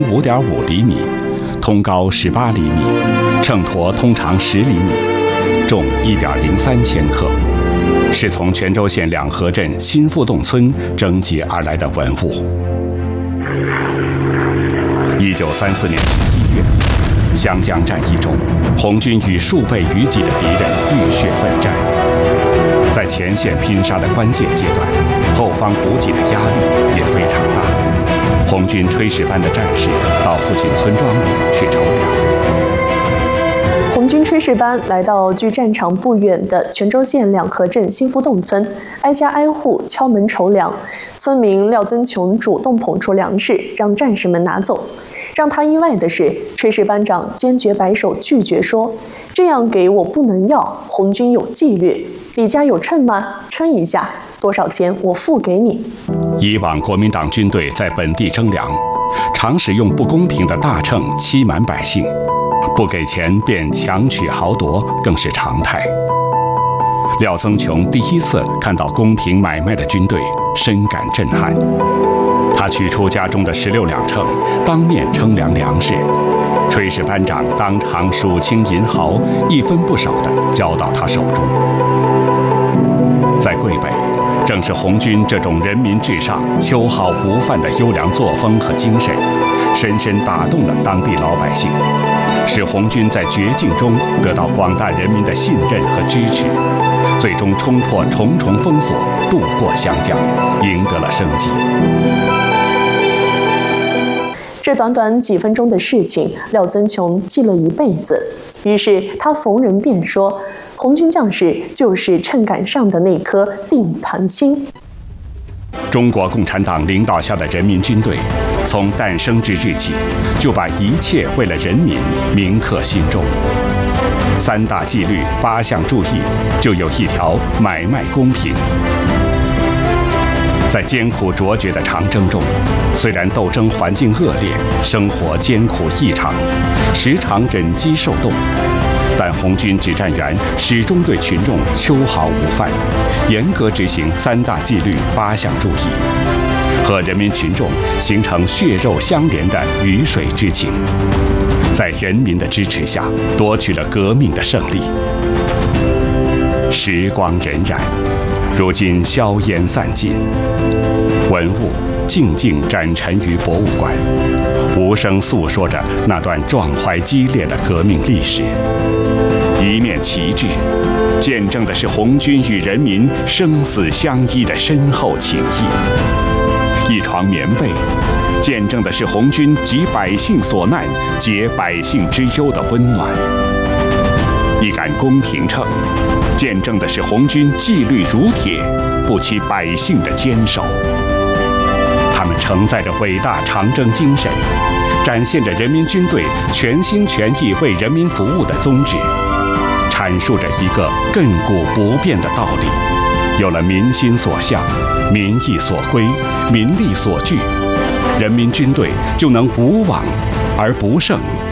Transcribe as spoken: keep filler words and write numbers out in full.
五点五厘米，通高十八厘米，秤砣通长十厘米，重一点零三千克，是从泉州县两河镇新富洞村征集而来的文物。一九三四年十一月，湘江战役中，红军与数倍于己的敌人浴血奋战，在前线拼杀的关键阶段，后方补给的压力也非常大。红军炊事班的战士到附近村庄里去筹粮。 红军炊事班来到距战场不远的泉州县两河镇新富洞村，挨家挨户敲门筹粮。村民廖增琼主动捧出粮食，让战士们拿走。让他意外的是，炊事班长坚决摆手拒绝说：“这样给我不能要，红军有纪律。你家有秤吗？称一下，多少钱我付给你。” 以往国民党军队在本地征粮，常使用不公平的大秤欺瞒百姓，不给钱便强取豪夺，更是常态。廖增琼第一次看到公平买卖的军队，深感震撼。他取出家中的十六两秤，当面称量粮食。炊事班长当场数清银毫，一分不少地交到他手中。在桂北，正是红军这种人民至上、秋毫无犯的优良作风和精神，深深打动了当地老百姓，使红军在绝境中得到广大人民的信任和支持，最终冲破重重封锁，渡过湘江，赢得了生机。 这短短几分钟的事情，廖增琼记了一辈子。于是他逢人便说：“红军将士就是秤杆上的那颗定盘心。” 中国共产党领导下的人民军队，从诞生之日起，就把一切为了人民铭刻心中。三大纪律八项注意，就有一条买卖公平。在艰苦卓绝的长征中，虽然斗争环境恶劣，生活艰苦异常，时常忍饥受冻，但红军指战员始终对群众秋毫无犯，严格执行三大纪律八项注意，和人民群众形成血肉相连的鱼水之情，在人民的支持下夺取了革命的胜利。时光荏苒，如今硝烟散尽，文物静静展陈于博物馆，无声诉说着那段壮怀激烈的革命历史。一面旗帜，见证的是红军与人民生死相依的深厚情谊；一床棉被，见证的是红军急百姓所难、解百姓之忧的温暖；一杆公平秤，见证的是红军纪律如铁、不欺百姓的坚守。他们承载着伟大长征精神，展现着人民军队全心全意为人民服务的宗旨，阐述着一个亘古不变的道理：有了民心所向、民意所归、民力所聚，人民军队就能无往而不胜，